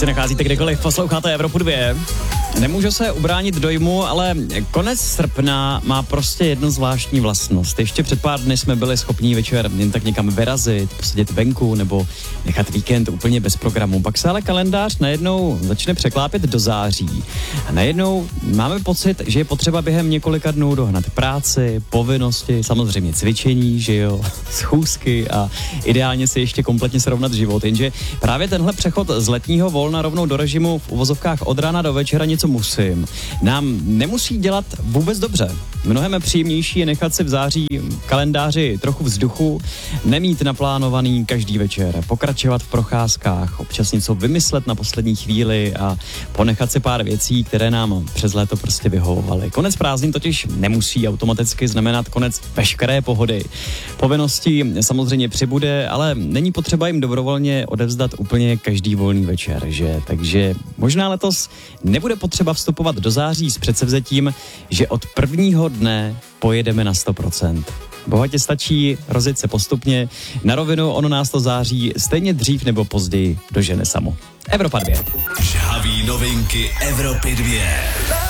se nacházíte kdekoliv, posloucháte Evropu 2. Nemůžu se ubránit dojmu, ale konec srpna má prostě jednu zvláštní vlastnost. Ještě před pár dny jsme byli schopni večer jen tak někam vyrazit, posedět venku nebo nechat víkend úplně bez programu. Pak se ale kalendář najednou začne překlápět do září. A najednou máme pocit, že je potřeba během několika dnů dohnat práci, povinnosti, samozřejmě cvičení, že jo, schůzky a ideálně si ještě kompletně srovnat život. Jenže právě tenhle přechod z letního volna rovnou do režimu v uvozovkách od rána do večera něco musím, nám nemusí dělat vůbec dobře. Mnohem příjemnější je nechat si v září kalendáři trochu vzduchu, nemít naplánovaný každý večer, pokračovat v procházkách, občas něco vymyslet na poslední chvíli a ponechat si pár věcí, které nám přes léto prostě vyhovovaly. Konec prázdnin totiž nemusí automaticky znamenat konec veškeré pohody. Povinností samozřejmě přibude, ale není potřeba jim dobrovolně odevzdat úplně každý volný večer, že? Takže možná letos nebude potřeba vstupovat do září s předsevzetím, že od prvního dne pojedeme na 100%. Bohatě stačí rozjet se postupně. Na rovinu ono nás to září stejně dřív nebo později dožene samo. Evropa 2. Žhaví novinky Evropy 2.